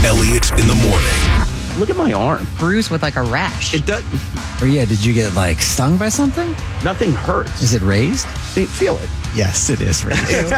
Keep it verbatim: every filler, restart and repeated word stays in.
Elliott in the morning. Look at my arm. Bruised with like a rash. It does. Or yeah, did you get like stung by something? Nothing hurts. Is it raised? Feel it. Yes, it is raised.